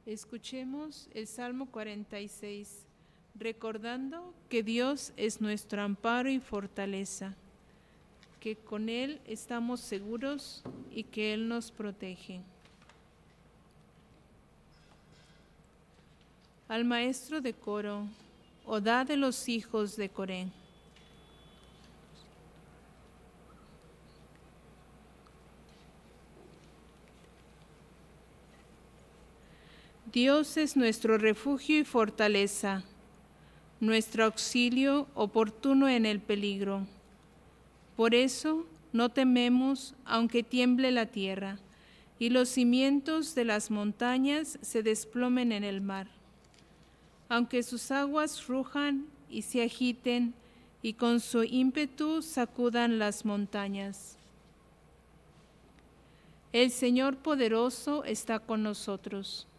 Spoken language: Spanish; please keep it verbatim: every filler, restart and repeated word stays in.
Escuchemos el Salmo cuarenta y seis, recordando que Dios es nuestro amparo y fortaleza, que con Él estamos seguros y que Él nos protege. Al maestro de coro, Odá de los hijos de Coré. Dios es nuestro refugio y fortaleza, nuestro auxilio oportuno en el peligro. Por eso no tememos, aunque tiemble la tierra, y los cimientos de las montañas se desplomen en el mar. Aunque sus aguas rujan y se agiten, y con su ímpetu sacudan las montañas. El Señor poderoso está con nosotros.